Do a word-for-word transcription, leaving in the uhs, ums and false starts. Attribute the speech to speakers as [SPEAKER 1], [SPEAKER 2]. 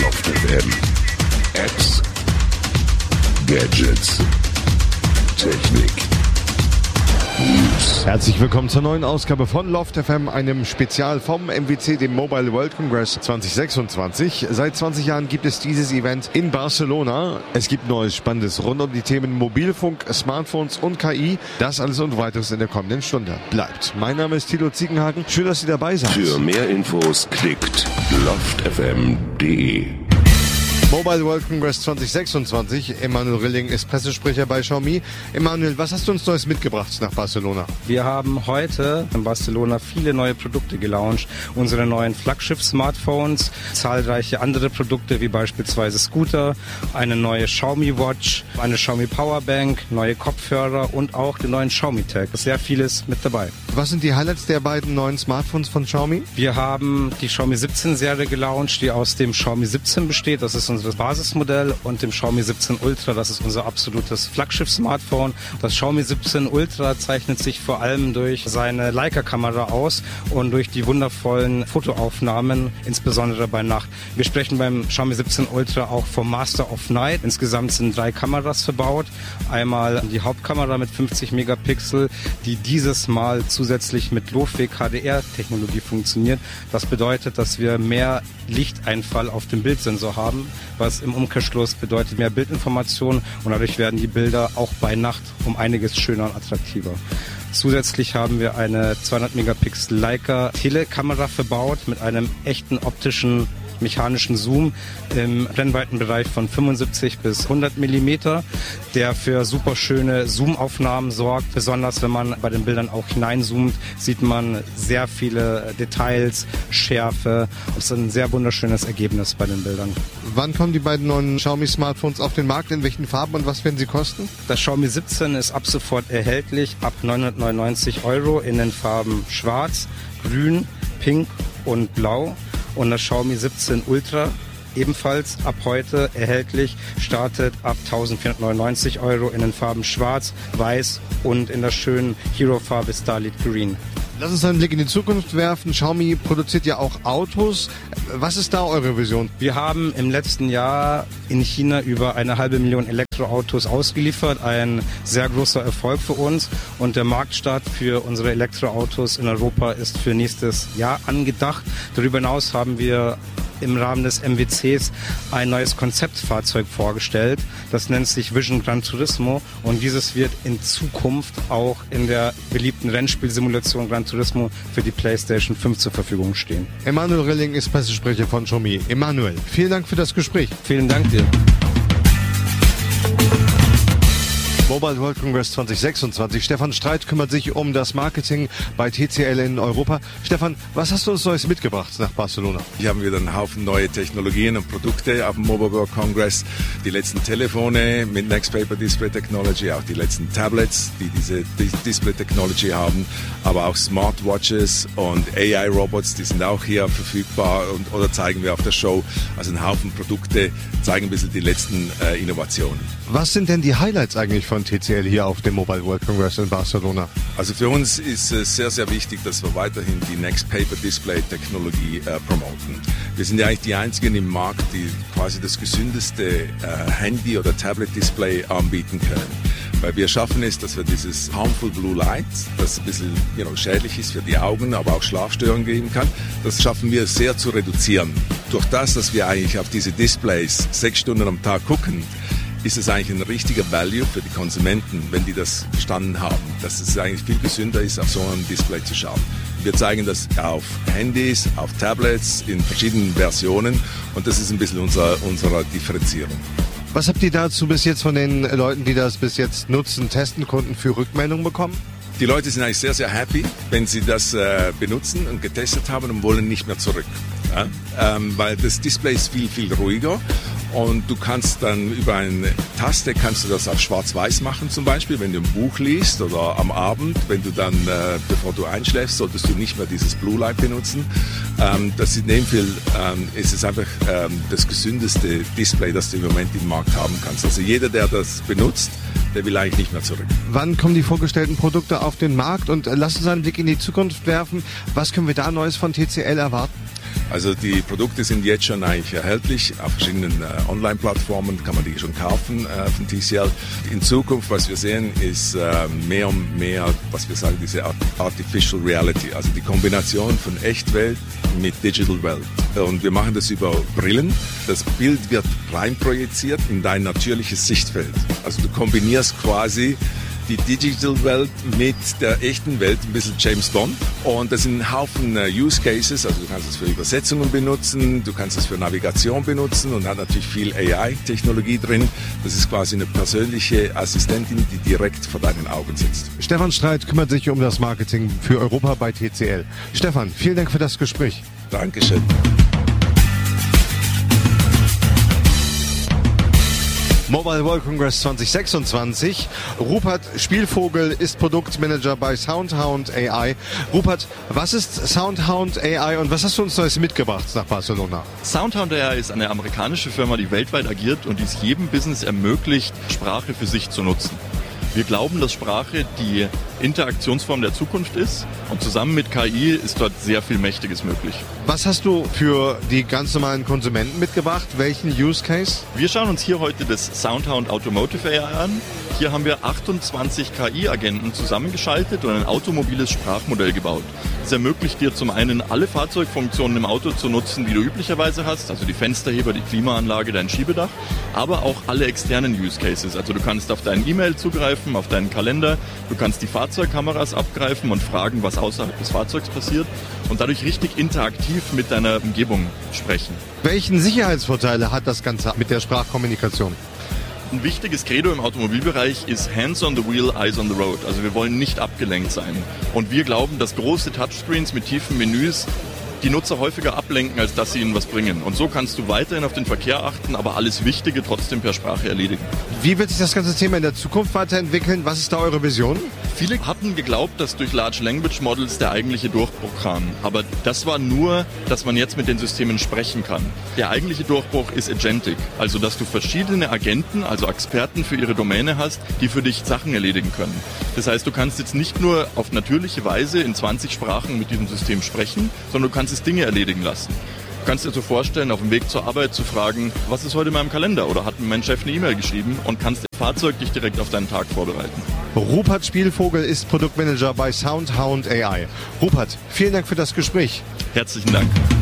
[SPEAKER 1] Loft F M. Apps, Gadgets, Technik, News.
[SPEAKER 2] Herzlich willkommen zur neuen Ausgabe von Loft F M, einem Spezial vom M W C, dem Mobile World Congress zwanzig sechsundzwanzig. Seit zwanzig Jahren gibt es dieses Event in Barcelona. Es gibt Neues Spannendes rund um die Themen Mobilfunk, Smartphones und K I. Das alles und weiteres in der kommenden Stunde. Bleibt. Mein Name ist Thilo Ziegenhagen. Schön, dass Sie dabei sind.
[SPEAKER 1] Für mehr Infos klickt loft f m punkt d e.
[SPEAKER 2] Mobile World Congress zwanzig sechsundzwanzig. Emanuel Rilling ist Pressesprecher bei Xiaomi. Emanuel, was hast du uns Neues mitgebracht nach Barcelona?
[SPEAKER 3] Wir haben heute in Barcelona viele neue Produkte gelauncht. Unsere neuen Flaggschiff-Smartphones, zahlreiche andere Produkte wie beispielsweise Scooter, eine neue Xiaomi Watch, eine Xiaomi Powerbank, neue Kopfhörer und auch den neuen Xiaomi Tag. Sehr vieles mit dabei.
[SPEAKER 2] Was sind die Highlights der beiden neuen Smartphones von Xiaomi?
[SPEAKER 3] Wir haben die Xiaomi siebzehn Serie gelauncht, die aus dem Xiaomi siebzehn besteht. Das ist unser Basismodell, und dem Xiaomi siebzehn Ultra, das ist unser absolutes Flaggschiff-Smartphone. Das Xiaomi siebzehn Ultra zeichnet sich vor allem durch seine Leica-Kamera aus und durch die wundervollen Fotoaufnahmen, insbesondere bei Nacht. Wir sprechen beim Xiaomi siebzehn Ultra auch vom Master of Night. Insgesamt sind drei Kameras verbaut. Einmal die Hauptkamera mit fünfzig Megapixel, die dieses Mal zusätzlich mit Low-H D R-Technologie funktioniert. Das bedeutet, dass wir mehr Lichteinfall auf dem Bildsensor haben, was im Umkehrschluss bedeutet mehr Bildinformation, und dadurch werden die Bilder auch bei Nacht um einiges schöner und attraktiver. Zusätzlich haben wir eine zweihundert Megapixel Leica Telekamera verbaut mit einem echten optischen mechanischen Zoom im Brennweitenbereich von fünfundsiebzig bis hundert Millimeter, der für super schöne Zoomaufnahmen sorgt. Besonders wenn man bei den Bildern auch hineinzoomt, sieht man sehr viele Details, Schärfe. Es ist ein sehr wunderschönes Ergebnis bei den Bildern.
[SPEAKER 2] Wann kommen die beiden neuen Xiaomi Smartphones auf den Markt? In welchen Farben und was werden sie kosten?
[SPEAKER 3] Das Xiaomi siebzehn ist ab sofort erhältlich, ab neunhundertneunundneunzig Euro in den Farben Schwarz, Grün, Pink und Blau. Und das Xiaomi siebzehn Ultra, ebenfalls ab heute erhältlich, startet ab eintausendvierhundertneunundneunzig Euro in den Farben Schwarz, Weiß und in der schönen Hero-Farbe Starlit Green.
[SPEAKER 2] Lass uns einen Blick in die Zukunft werfen. Xiaomi produziert ja auch Autos. Was ist da eure Vision?
[SPEAKER 3] Wir haben im letzten Jahr in China über eine halbe Million Elektroautos ausgeliefert. Ein sehr großer Erfolg für uns. Und der Marktstart für unsere Elektroautos in Europa ist für nächstes Jahr angedacht. Darüber hinaus haben wir im Rahmen des M W Cs ein neues Konzeptfahrzeug vorgestellt. Das nennt sich Vision Gran Turismo, und dieses wird in Zukunft auch in der beliebten Rennspielsimulation Gran Turismo für die PlayStation fünf zur Verfügung stehen.
[SPEAKER 2] Emanuel Rilling ist Pressesprecher von Xiaomi. Emanuel, vielen Dank für das Gespräch.
[SPEAKER 3] Vielen Dank dir.
[SPEAKER 2] Mobile World Congress zwanzig sechsundzwanzig. Stefan Streit kümmert sich um das Marketing bei T C L in Europa. Stefan, was hast du uns Neues mitgebracht nach Barcelona?
[SPEAKER 4] Wir haben wieder einen Haufen neue Technologien und Produkte auf dem Mobile World Congress. Die letzten Telefone mit Next Paper Display Technology, auch die letzten Tablets, die diese Display Technology haben, aber auch Smartwatches und A I-Robots, die sind auch hier verfügbar, und, oder zeigen wir auf der Show. Also ein Haufen Produkte, zeigen ein bisschen die letzten äh, Innovationen.
[SPEAKER 2] Was sind denn die Highlights eigentlich von T C L hier auf dem Mobile World Congress in Barcelona?
[SPEAKER 4] Also für uns ist es sehr, sehr wichtig, dass wir weiterhin die Next Paper Display Technologie äh, promoten. Wir sind ja eigentlich die einzigen im Markt, die quasi das gesündeste äh, Handy- oder Tablet-Display anbieten können. Weil wir schaffen es, dass wir dieses harmful Blue Light, das ein bisschen you know, schädlich ist für die Augen, aber auch Schlafstörungen geben kann, das schaffen wir sehr zu reduzieren. Durch das, dass wir eigentlich auf diese Displays sechs Stunden am Tag gucken, ist es eigentlich ein richtiger Value für die Konsumenten, wenn die das verstanden haben, dass es eigentlich viel gesünder ist, auf so einem Display zu schauen. Wir zeigen das auf Handys, auf Tablets in verschiedenen Versionen, und das ist ein bisschen unser, unsere Differenzierung.
[SPEAKER 2] Was habt ihr dazu bis jetzt von den Leuten, die das bis jetzt nutzen, testen konnten, für Rückmeldungen bekommen?
[SPEAKER 4] Die Leute sind eigentlich sehr, sehr happy, wenn sie das äh, benutzen und getestet haben und wollen nicht mehr zurück. Ja? Ähm, weil das Display ist viel, viel ruhiger. Und du kannst dann über eine Taste kannst du das auf Schwarz-Weiß machen, zum Beispiel, wenn du ein Buch liest oder am Abend, wenn du dann, äh, bevor du einschläfst, solltest du nicht mehr dieses Blue Light benutzen. Ähm, das in dem Fall ähm, ist es einfach ähm, das gesündeste Display, das du im Moment im Markt haben kannst. Also jeder, der das benutzt, der will eigentlich nicht mehr zurück.
[SPEAKER 2] Wann kommen die vorgestellten Produkte auf den Markt? Und äh, lass uns einen Blick in die Zukunft werfen. Was können wir da Neues von T C L erwarten?
[SPEAKER 4] Also die Produkte sind jetzt schon eigentlich erhältlich auf verschiedenen äh, Online-Plattformen, kann man die schon kaufen äh, von T C L. In Zukunft, was wir sehen, ist äh, mehr und mehr, was wir sagen, diese Artificial Reality, also die Kombination von Echtwelt mit Digital Welt. Und wir machen das über Brillen. Das Bild wird reinprojiziert in dein natürliches Sichtfeld. Also du kombinierst quasi die Digital-Welt mit der echten Welt, ein bisschen James Bond. Und das sind ein Haufen äh, Use Cases, also du kannst es für Übersetzungen benutzen, du kannst es für Navigation benutzen und hat natürlich viel A I-Technologie drin. Das ist quasi eine persönliche Assistentin, die direkt vor deinen Augen sitzt.
[SPEAKER 2] Stefan Streit kümmert sich um das Marketing für Europa bei T C L. Stefan, vielen Dank für das Gespräch.
[SPEAKER 4] Dankeschön.
[SPEAKER 2] Mobile World Congress zwanzig sechsundzwanzig. Rupert Spielvogel ist Produktmanager bei Soundhound A I. Rupert, was ist Soundhound A I und was hast du uns Neues mitgebracht nach Barcelona?
[SPEAKER 5] Soundhound A I ist eine amerikanische Firma, die weltweit agiert und die es jedem Business ermöglicht, Sprache für sich zu nutzen. Wir glauben, dass Sprache die Interaktionsform der Zukunft ist und zusammen mit K I ist dort sehr viel Mächtiges möglich.
[SPEAKER 2] Was hast du für die ganz normalen Konsumenten mitgebracht? Welchen Use Case?
[SPEAKER 5] Wir schauen uns hier heute das Soundhound Automotive A I an. Hier haben wir achtundzwanzig K I-Agenten zusammengeschaltet und ein automobiles Sprachmodell gebaut. Das ermöglicht dir zum einen, alle Fahrzeugfunktionen im Auto zu nutzen, die du üblicherweise hast, also die Fensterheber, die Klimaanlage, dein Schiebedach, aber auch alle externen Use Cases. Also du kannst auf deinen E-Mail zugreifen, auf deinen Kalender, du kannst die Fahrzeugkameras abgreifen und fragen, was außerhalb des Fahrzeugs passiert und dadurch richtig interaktiv mit deiner Umgebung sprechen.
[SPEAKER 2] Welchen Sicherheitsvorteile hat das Ganze mit der Sprachkommunikation?
[SPEAKER 5] Ein wichtiges Credo im Automobilbereich ist Hands on the Wheel, Eyes on the Road. Also wir wollen nicht abgelenkt sein. Und wir glauben, dass große Touchscreens mit tiefen Menüs die Nutzer häufiger ablenken, als dass sie ihnen was bringen. Und so kannst du weiterhin auf den Verkehr achten, aber alles Wichtige trotzdem per Sprache erledigen.
[SPEAKER 2] Wie wird sich das ganze Thema in der Zukunft weiterentwickeln? Was ist da eure Vision?
[SPEAKER 5] Viele hatten geglaubt, dass durch Large Language Models der eigentliche Durchbruch kam. Aber das war nur, dass man jetzt mit den Systemen sprechen kann. Der eigentliche Durchbruch ist Agentic. Also, dass du verschiedene Agenten, also Experten für ihre Domäne hast, die für dich Sachen erledigen können. Das heißt, du kannst jetzt nicht nur auf natürliche Weise in zwanzig Sprachen mit diesem System sprechen, sondern du kannst es Dinge erledigen lassen. Du kannst dir so vorstellen, auf dem Weg zur Arbeit zu fragen, was ist heute in meinem Kalender oder hat mir mein Chef eine E-Mail geschrieben und kannst im Fahrzeug dich direkt auf deinen Tag vorbereiten.
[SPEAKER 2] Rupert Spielvogel ist Produktmanager bei Soundhound A I. Rupert, vielen Dank für das Gespräch.
[SPEAKER 5] Herzlichen Dank.